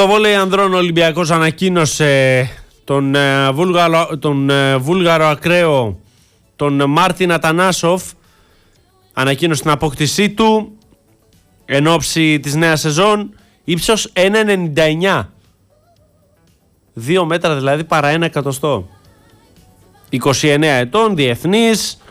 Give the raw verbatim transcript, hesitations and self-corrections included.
Στο βόλεϊ ανδρών, ο Ολυμπιακός ανακοίνωσε τον, ε, Βούλγαρο, τον ε, Βούλγαρο ακραίο, τον Μάρτιν Ατανάσοφ. Ανακοίνωσε την απόκτησή του εν ώψη της νέας σεζόν. Ύψος ένα ενενήντα εννιά. Δύο μέτρα δηλαδή παρά ένα εκατοστό. είκοσι εννέα ετών, διεθνής.